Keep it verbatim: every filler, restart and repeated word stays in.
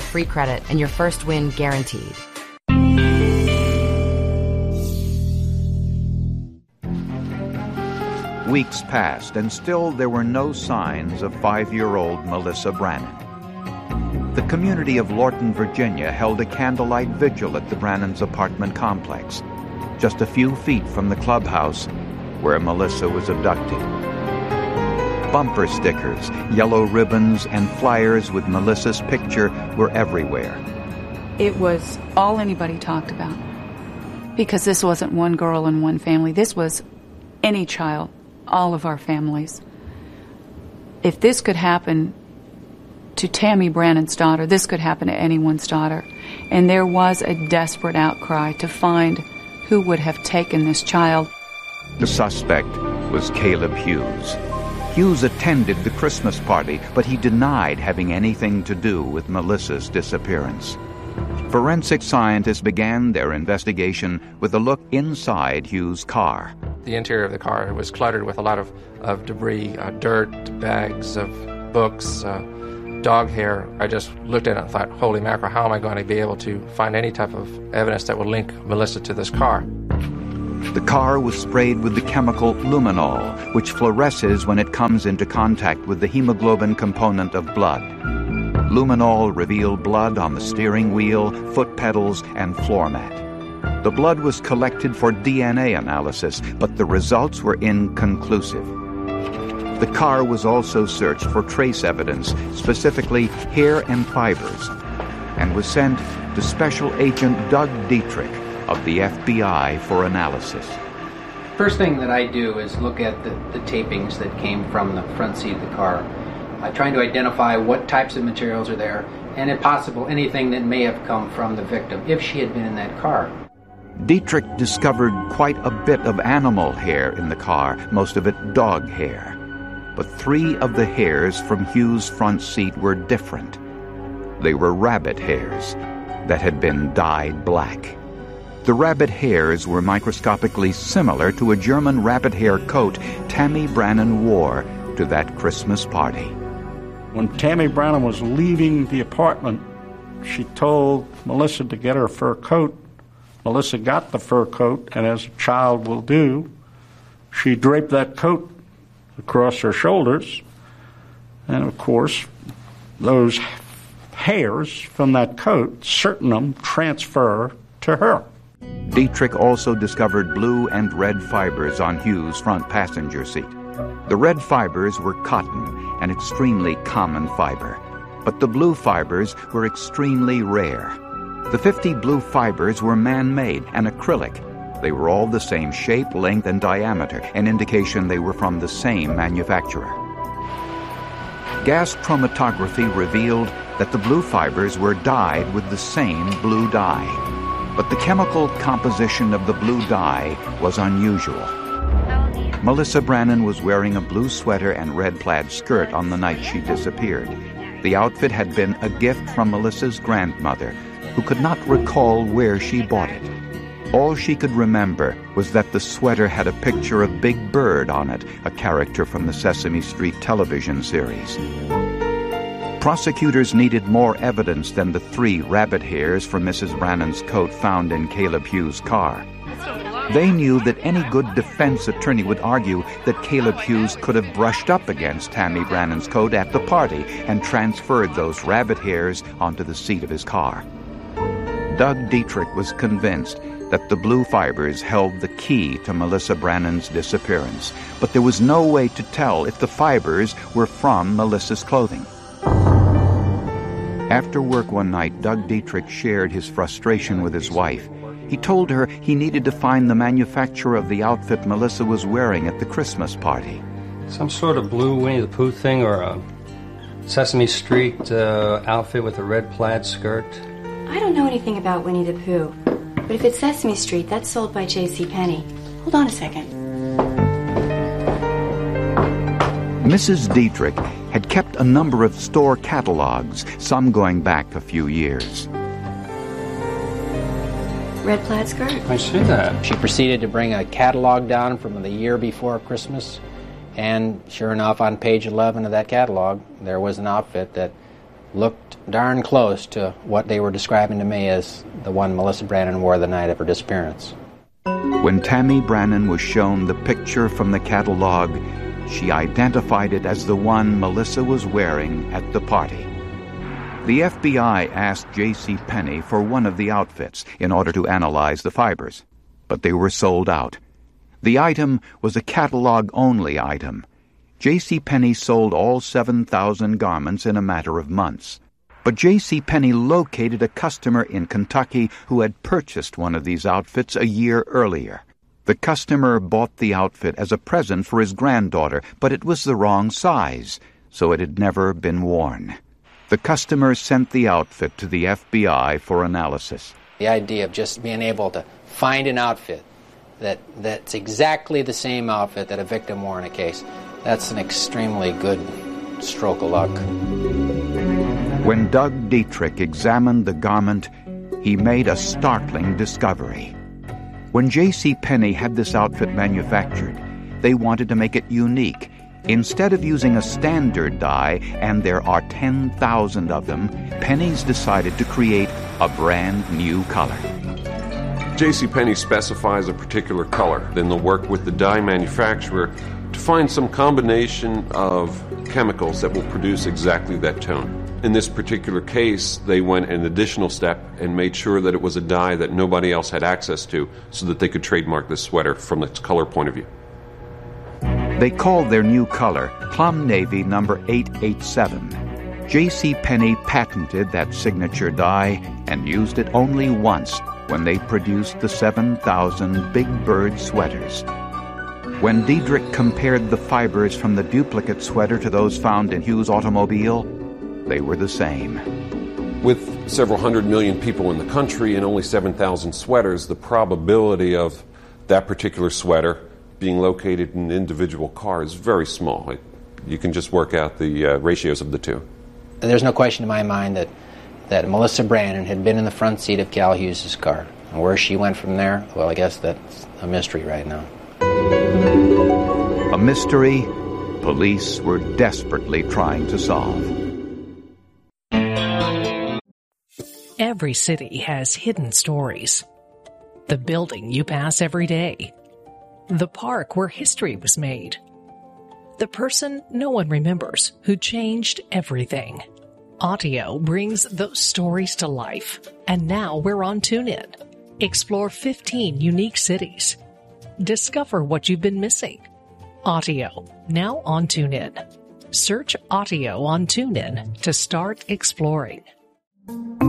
free credit and your first win guaranteed. Weeks passed, and still there were no signs of five-year-old Melissa Brannon. The community of Lorton, Virginia, held a candlelight vigil at the Brannons' apartment complex, just a few feet from the clubhouse where Melissa was abducted. Bumper stickers, yellow ribbons, and flyers with Melissa's picture were everywhere. It was all anybody talked about, because this wasn't one girl and one family. This was any child, all of our families. If this could happen to Tammy Brannon's daughter, this could happen to anyone's daughter. And there was a desperate outcry to find who would have taken this child. The suspect was Caleb Hughes. Hughes attended the Christmas party, but he denied having anything to do with Melissa's disappearance. Forensic scientists began their investigation with a look inside Hughes' car. The interior of the car was cluttered with a lot of, of debris, uh, dirt, bags of books, uh, dog hair. I just looked at it and thought, holy mackerel, how am I going to be able to find any type of evidence that will link Melissa to this car? The car was sprayed with the chemical luminol, which fluoresces when it comes into contact with the hemoglobin component of blood. Luminol revealed blood on the steering wheel, foot pedals, and floor mat. The blood was collected for D N A analysis, but the results were inconclusive. The car was also searched for trace evidence, specifically hair and fibers, and was sent to Special Agent Doug Dietrich of the F B I for analysis. First thing that I do is look at the, the tapings that came from the front seat of the car, uh, trying to identify what types of materials are there, and if possible, anything that may have come from the victim, if she had been in that car. Dietrich discovered quite a bit of animal hair in the car, most of it dog hair. But three of the hairs from Hughes' front seat were different. They were rabbit hairs that had been dyed black. The rabbit hairs were microscopically similar to a German rabbit hair coat Tammy Brannon wore to that Christmas party. When Tammy Brannon was leaving the apartment, she told Melissa to get her fur coat. Melissa got the fur coat, and as a child will do, she draped that coat across her shoulders, and of course, those hairs from that coat, certain of them transfer to her. Dietrich also discovered blue and red fibers on Hughes' front passenger seat. The red fibers were cotton, an extremely common fiber, but the blue fibers were extremely rare. The fifty blue fibers were man-made and acrylic. They were all the same shape, length, and diameter, an indication they were from the same manufacturer. Gas chromatography revealed that the blue fibers were dyed with the same blue dye. But the chemical composition of the blue dye was unusual. Melissa Brannon was wearing a blue sweater and red plaid skirt on the night she disappeared. The outfit had been a gift from Melissa's grandmother, who could not recall where she bought it. All she could remember was that the sweater had a picture of Big Bird on it, a character from the Sesame Street television series. Prosecutors needed more evidence than the three rabbit hairs from Missus Brannon's coat found in Caleb Hughes' car. They knew that any good defense attorney would argue that Caleb Hughes could have brushed up against Tammy Brannon's coat at the party and transferred those rabbit hairs onto the seat of his car. Doug Dietrich was convinced that the blue fibers held the key to Melissa Brannon's disappearance, but there was no way to tell if the fibers were from Melissa's clothing. After work one night, Doug Dietrich shared his frustration with his wife. He told her he needed to find the manufacturer of the outfit Melissa was wearing at the Christmas party. Some sort of blue Winnie the Pooh thing, or a Sesame Street uh, outfit with a red plaid skirt. I don't know anything about Winnie the Pooh, but if it's Sesame Street, that's sold by J C Penney. Hold on a second. Missus Dietrich had kept a number of store catalogs, some going back a few years. Red plaid skirt? I see that. She proceeded to bring a catalog down from the year before Christmas, and sure enough, on page eleven of that catalog, there was an outfit that looked darn close to what they were describing to me as the one Melissa Brannon wore the night of her disappearance. When Tammy Brannon was shown the picture from the catalog, she identified it as the one Melissa was wearing at the party. The F B I asked J C. Penney for one of the outfits in order to analyze the fibers, but they were sold out. The item was a catalog-only item. J C. Penney sold all seven thousand garments in a matter of months. But J C. Penney located a customer in Kentucky who had purchased one of these outfits a year earlier. The customer bought the outfit as a present for his granddaughter, but it was the wrong size, so it had never been worn. The customer sent the outfit to the F B I for analysis. The idea of just being able to find an outfit that that's exactly the same outfit that a victim wore in a case, that's an extremely good stroke of luck. When Doug Dietrich examined the garment, he made a startling discovery. When J C. Penney had this outfit manufactured, they wanted to make it unique. Instead of using a standard dye, and there are ten thousand of them, Penney's decided to create a brand new color. J C. Penney specifies a particular color. Then they'll work with the dye manufacturer to find some combination of chemicals that will produce exactly that tone. In this particular case, they went an additional step and made sure that it was a dye that nobody else had access to so that they could trademark this sweater from its color point of view. They called their new color Plum Navy number eight eight seven. J C. Penney patented that signature dye and used it only once when they produced the seven thousand Big Bird sweaters. When Dietrich compared the fibers from the duplicate sweater to those found in Hughes' automobile, they were the same. With several hundred million people in the country and only seven thousand sweaters, the probability of that particular sweater being located in an individual car is very small. It, you can just work out the uh, ratios of the two. There's no question in my mind that, that Melissa Brannon had been in the front seat of Cal Hughes' car. And where she went from there, well, I guess that's a mystery right now. A mystery police were desperately trying to solve. Every city has hidden stories. The building you pass every day. The park where history was made. The person no one remembers who changed everything. Audio brings those stories to life. And now we're on TuneIn. Explore fifteen unique cities. Discover what you've been missing. Audio, now on TuneIn. Search Audio on TuneIn to start exploring.